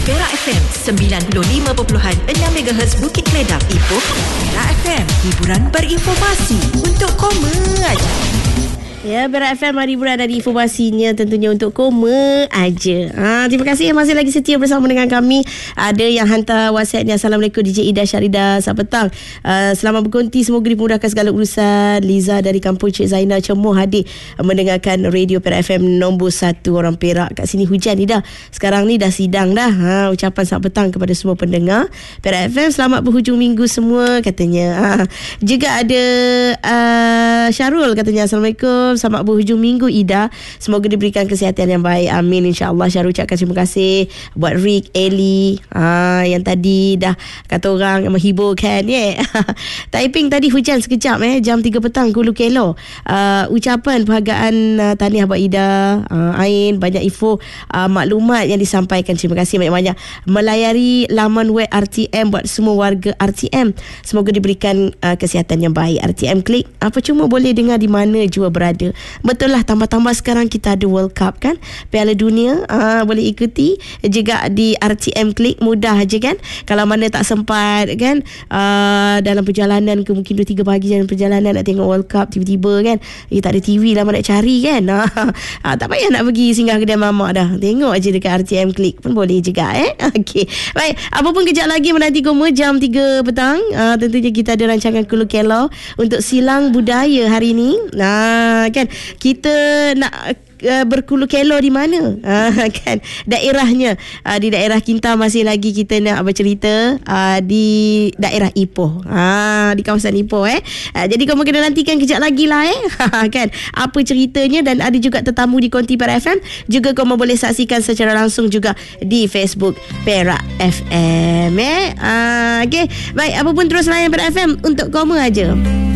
Perak FM 95.6 MHz Bukit Kedah, Ipoh. Perak FM, hiburan berinformasi untuk koma aja. Ya, Perak FM hari bulan ada informasinya tentunya untuk koma aja. Terima kasih yang masih lagi setia bersama dengan kami. Ada yang hantar WhatsAppnya. Assalamualaikum DJ Ida Syarida. Selamat petang. Selamat berkonti, semoga dimudahkan segala urusan. Liza dari kampung Cik Zainal Cemuh hadir mendengarkan radio Perak FM nombor 1 orang Perak. Kat sini hujan Ida. Sekarang ni dah sidang dah. Ucapan selamat petang kepada semua pendengar Perak FM. Selamat berhujung minggu semua katanya. Juga ada Syarul katanya, Assalamualaikum, selamat berhujung minggu Ida, semoga diberikan kesihatan yang baik, amin insyaAllah. Syarul ucapkan terima kasih buat Rick, Ellie yang tadi dah kata orang menghiburkan Taiping tadi hujan sekejap jam 3 petang Hulu Kello. Ucapan perhargaan tahniah buat Ida, Ain, banyak info maklumat yang disampaikan, terima kasih banyak-banyak. Melayari laman web RTM buat semua warga RTM, semoga diberikan kesihatan yang baik. RTM Klik apa cuma boleh dengar di mana jua berada. Betul lah, tambah-tambah sekarang kita ada World Cup kan, Piala Dunia, boleh ikuti juga di RTM Klik, mudah je kan. Kalau mana tak sempat kan, dalam perjalanan ke mungkin 2-3 pagi dalam perjalanan nak tengok World Cup, tiba-tiba kan tak ada TV lah, nak cari kan, tak payah nak pergi singgah kedai mamak dah, tengok je dekat RTM Klik pun boleh juga Okey, baik, apapun kejap lagi menanti koma jam 3 petang. Tentunya kita ada rancangan Hulu Kello untuk silang budaya hari ni. Kan kita nak berkulu kelo di mana kan daerahnya. Di daerah kita masih lagi kita nak bercerita di daerah Ipoh, di kawasan Ipoh jadi kamu kena nantikan kejap lagi lah kan apa ceritanya. Dan ada juga tetamu di Konti Perak FM, juga kamu boleh saksikan secara langsung juga di Facebook Perak FM. Okay, baik, apapun terus layan Perak FM untuk kamu aja.